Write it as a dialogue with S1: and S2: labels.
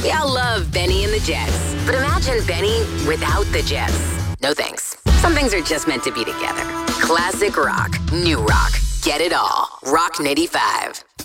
S1: We all love Benny and the Jets. But imagine Benny without the Jets. No thanks. Some things are just meant to be together. Classic rock, new rock. Get it all. Rock 95.